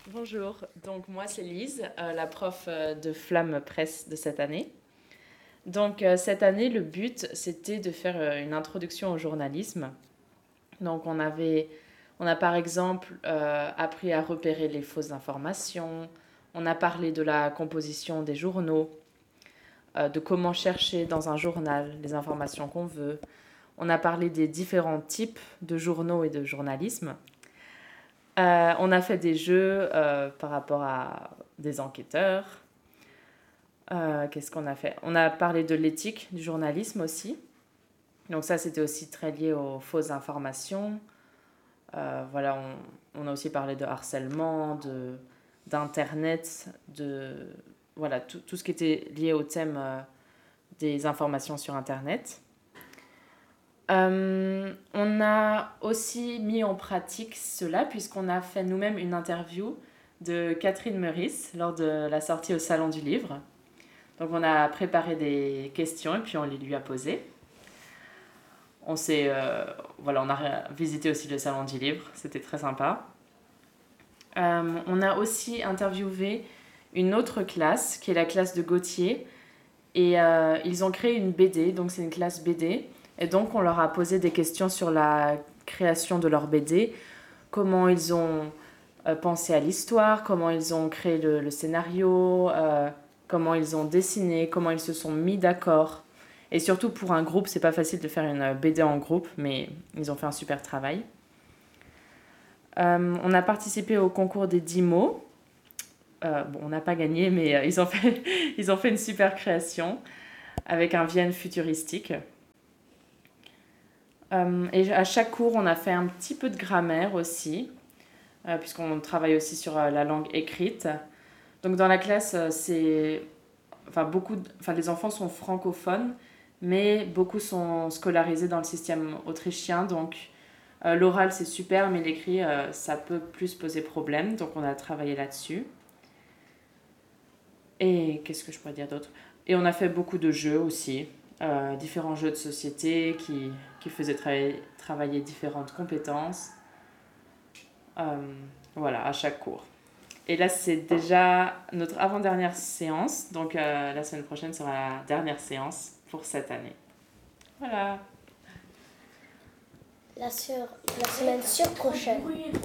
Bonjour, donc moi c'est Lise, la prof de Flamme Presse de cette année. Donc cette année, le but c'était de faire une introduction au journalisme. Donc on a par exemple appris à repérer les fausses informations, on a parlé de la composition des journaux, de comment chercher dans un journal les informations qu'on veut. On a parlé des différents types de journaux et de journalisme. On a fait des jeux par rapport à des enquêteurs. Qu'est-ce qu'on a fait? On a parlé de l'éthique du journalisme aussi. Donc ça, c'était aussi très lié aux fausses informations. Voilà, on a aussi parlé de harcèlement, d'internet, voilà, tout ce qui était lié au thème des informations sur internet. On a aussi mis en pratique cela puisqu'on a fait nous-mêmes une interview de Catherine Meurice lors de la sortie au Salon du Livre. Donc on a préparé des questions et puis on les lui a posées. Voilà, on a visité aussi le Salon du Livre, c'était très sympa. On a aussi interviewé une autre classe qui est la classe de Gauthier et ils ont créé une BD, donc c'est une classe BD. Et donc, on leur a posé des questions sur la création de leur BD, comment ils ont pensé à l'histoire, comment ils ont créé le scénario, comment ils ont dessiné, comment ils se sont mis d'accord. Et surtout, pour un groupe, c'est pas facile de faire une BD en groupe, mais ils ont fait un super travail. On a participé au concours des 10 mots. Bon, on n'a pas gagné, mais ils ont fait une super création avec un Vienne futuristique. Et à chaque cours, on a fait un petit peu de grammaire aussi, puisqu'on travaille aussi sur la langue écrite. Donc dans la classe, les enfants sont francophones, mais beaucoup sont scolarisés dans le système autrichien. Donc l'oral, c'est super, mais l'écrit, ça peut plus poser problème. Donc on a travaillé là-dessus. Et qu'est-ce que je pourrais dire d'autre? Et on a fait beaucoup de jeux aussi, différents jeux de société qui faisaient travailler différentes compétences. Voilà, à chaque cours. Et là, c'est déjà notre avant-dernière séance. Donc, la semaine prochaine sera la dernière séance pour cette année. Voilà. La semaine prochaine.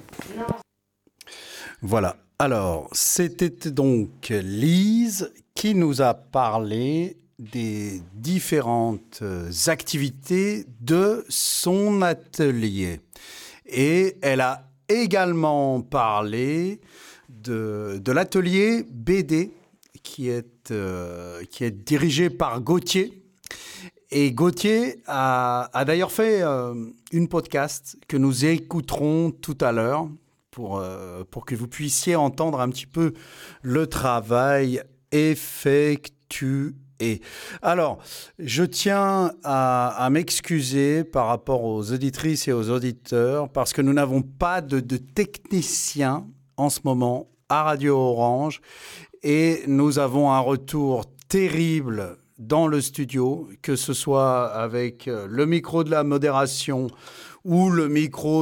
Voilà. Alors, c'était donc Lise qui nous a parlé des différentes activités de son atelier. Et elle a également parlé de l'atelier BD qui est dirigé par Gauthier. Et Gauthier a d'ailleurs fait une podcast que nous écouterons tout à l'heure pour que vous puissiez entendre un petit peu le travail effectué. Alors, je tiens à m'excuser par rapport aux auditrices et aux auditeurs parce que nous n'avons pas de technicien en ce moment à Radio Orange et nous avons un retour terrible dans le studio, que ce soit avec le micro de la modération ou le micro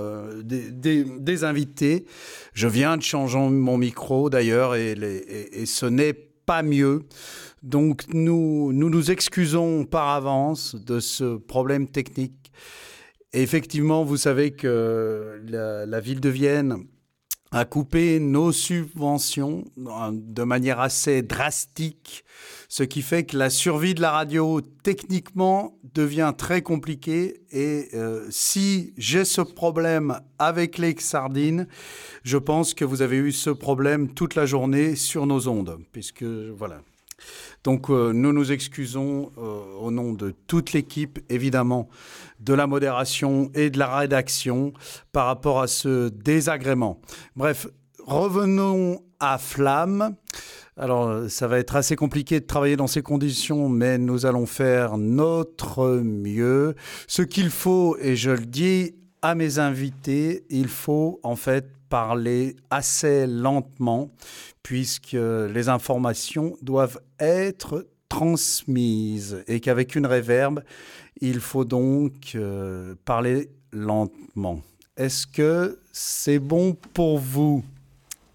des invités. Je viens de changer mon micro d'ailleurs et ce n'est pas mieux. Donc nous excusons par avance de ce problème technique. Et effectivement, vous savez que la ville de Vienne a coupé nos subventions de manière assez drastique, ce qui fait que la survie de la radio, techniquement, devient très compliquée. Et si j'ai ce problème avec les sardines, je pense que vous avez eu ce problème toute la journée sur nos ondes, puisque voilà. Donc, nous nous excusons au nom de toute l'équipe, évidemment, de la modération et de la rédaction par rapport à ce désagrément. Bref, revenons à Flamme. Alors, ça va être assez compliqué de travailler dans ces conditions, mais nous allons faire notre mieux. Ce qu'il faut, et je le dis à mes invités, il faut en fait parler assez lentement, puisque les informations doivent être transmises et qu'avec une réverb, il faut donc parler lentement. Est-ce que c'est bon pour vous ?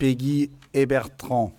Peggy et Bertrand.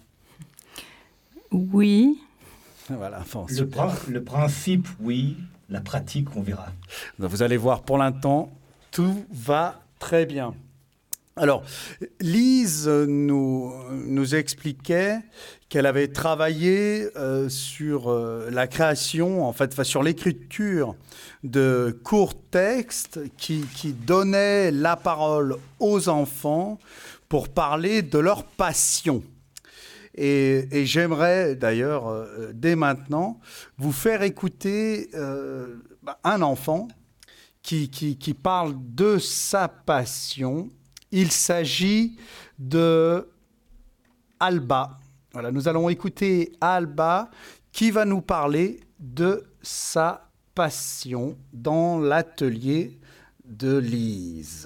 Oui. Voilà, bon, Le principe, oui. La pratique, on verra. vous allez voir, pour l'instant, tout va très bien. Alors, Lise nous expliquait qu'elle avait travaillé sur la création, en fait, sur l'écriture de courts textes qui donnaient la parole aux enfants pour parler de leur passion. Et j'aimerais d'ailleurs, dès maintenant, vous faire écouter un enfant qui parle de sa passion. Il s'agit de Alba. Voilà, nous allons écouter Alba qui va nous parler de sa passion dans l'atelier de Lise.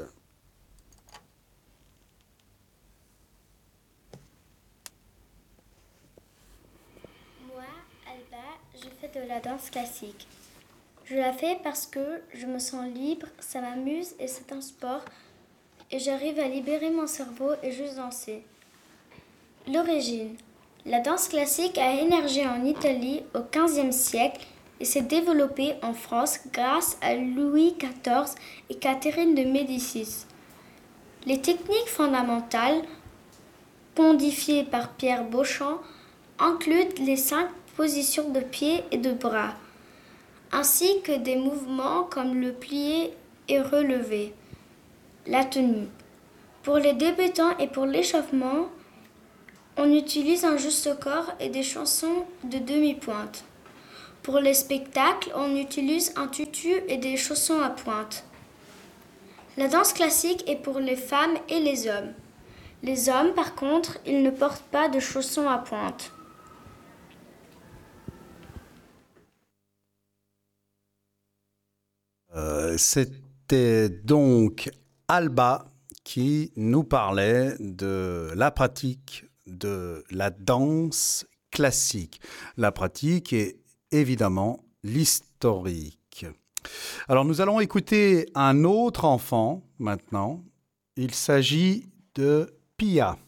Moi, Alba, je fais de la danse classique. Je la fais parce que je me sens libre, ça m'amuse et c'est un sport. Et j'arrive à libérer mon cerveau et juste danser. L'origine. La danse classique a émergé en Italie au XVe siècle et s'est développée en France grâce à Louis XIV et Catherine de Médicis. Les techniques fondamentales, pondifiées par Pierre Beauchamp, incluent les 5 positions de pieds et de bras, ainsi que des mouvements comme le plié et relevé. La tenue. Pour les débutants et pour l'échauffement, on utilise un juste corps et des chansons de demi-pointe. Pour les spectacles, on utilise un tutu et des chaussons à pointe. La danse classique est pour les femmes et les hommes. Les hommes, par contre, ils ne portent pas de chaussons à pointe. C'était donc Alba qui nous parlait de la pratique de la danse classique. La pratique est évidemment l'historique. Alors nous allons écouter un autre enfant maintenant. Il s'agit de Pia.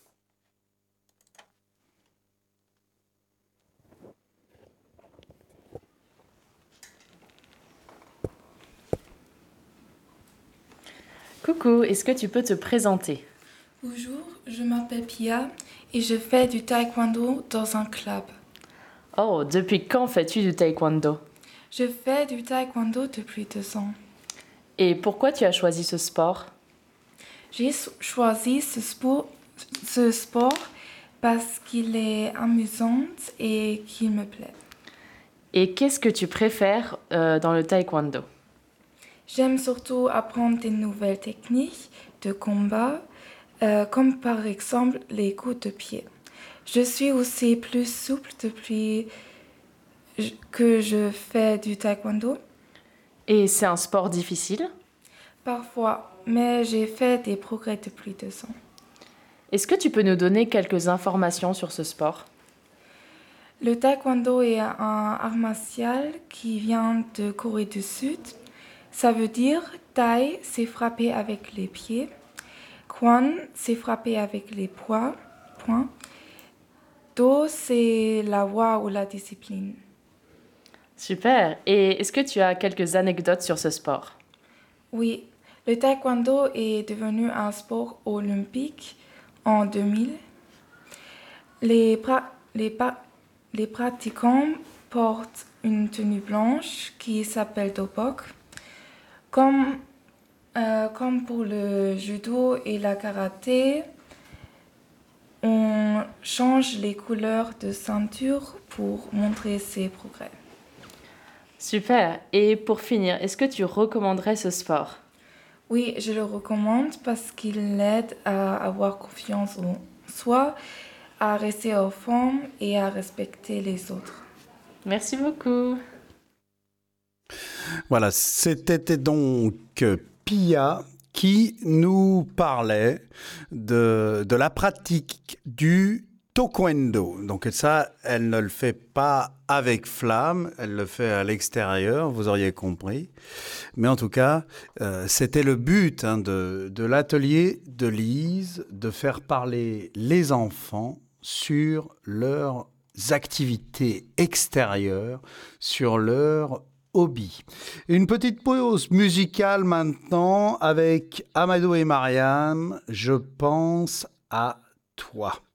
Coucou, est-ce que tu peux te présenter? Bonjour, je m'appelle Pia et je fais du taekwondo dans un club. Oh, depuis quand fais-tu du taekwondo? Je fais du taekwondo depuis 2 ans. Et pourquoi tu as choisi ce sport? J'ai choisi ce sport parce qu'il est amusant et qu'il me plaît. Et qu'est-ce que tu préfères dans le taekwondo? J'aime surtout apprendre des nouvelles techniques de combat, comme par exemple les coups de pied. Je suis aussi plus souple depuis que je fais du taekwondo. Et c'est un sport difficile? Parfois, mais j'ai fait des progrès depuis 2 ans. Est-ce que tu peux nous donner quelques informations sur ce sport? Le taekwondo est un art martial qui vient de Corée du Sud. Ça veut dire tai, c'est frapper avec les pieds. Kwan, c'est frapper avec les poings. Do, c'est la voix ou la discipline. Super. Et est-ce que tu as quelques anecdotes sur ce sport? Oui, le taekwondo est devenu un sport olympique en 2000. Les pratiquants portent une tenue blanche qui s'appelle dobok. Comme pour le judo et la karaté, on change les couleurs de ceinture pour montrer ses progrès. Super. Et pour finir, est-ce que tu recommanderais ce sport? Oui, je le recommande parce qu'il aide à avoir confiance en soi, à rester en forme et à respecter les autres. Merci beaucoup. Voilà, c'était donc Pia qui nous parlait de la pratique du taekwondo. Donc ça, elle ne le fait pas avec Flamme, elle le fait à l'extérieur, vous auriez compris. Mais en tout cas, c'était le but de l'atelier de Lise, de faire parler les enfants sur leurs activités extérieures, sur leurs hobbies. Une petite pause musicale maintenant avec Amadou et Mariam, Je pense à toi.